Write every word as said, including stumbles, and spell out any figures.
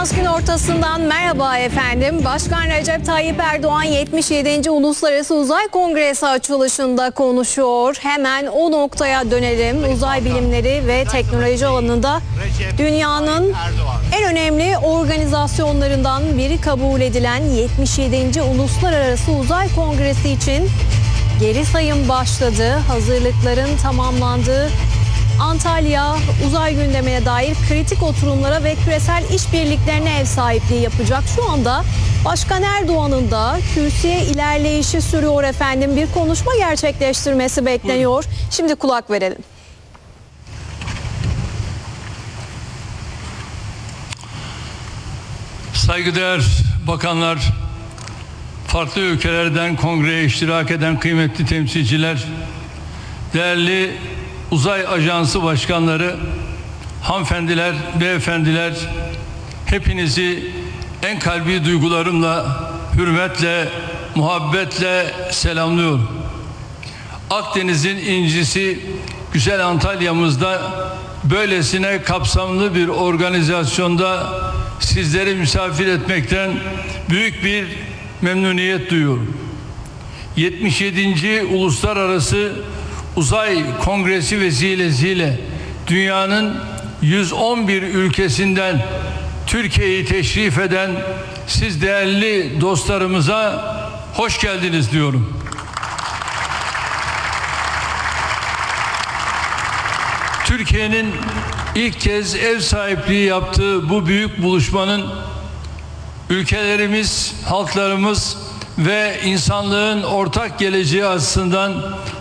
Şans gün ortasından merhaba efendim. Başkan Recep Tayyip Erdoğan yetmiş yedinci Uluslararası Uzay Kongresi açılışında konuşuyor. Hemen o noktaya dönelim. Uzay bilimleri ve teknoloji alanında dünyanın en önemli organizasyonlarından biri kabul edilen yetmiş yedinci Uluslararası Uzay Kongresi için geri sayım başladı. Hazırlıkların tamamlandığı Antalya uzay gündemine dair kritik oturumlara ve küresel işbirliklerine ev sahipliği yapacak. Şu anda Başkan Erdoğan'ın da kürsüye ilerleyişi sürüyor efendim. Bir konuşma gerçekleştirmesi bekleniyor. Şimdi kulak verelim. Saygıdeğer bakanlar, farklı ülkelerden kongreye iştirak eden kıymetli temsilciler, değerli Uzay Ajansı başkanları, hanımefendiler, beyefendiler, hepinizi en kalbi duygularımla, hürmetle, muhabbetle selamlıyorum. Akdeniz'in incisi güzel Antalya'mızda böylesine kapsamlı bir organizasyonda sizleri misafir etmekten büyük bir memnuniyet duyuyorum. yetmiş yedinci Uluslararası Uzay Kongresi vesilesiyle dünyanın yüz on bir ülkesinden Türkiye'yi teşrif eden siz değerli dostlarımıza hoş geldiniz diyorum. Türkiye'nin ilk kez ev sahipliği yaptığı bu büyük buluşmanın ülkelerimiz, halklarımız ve insanlığın ortak geleceği açısından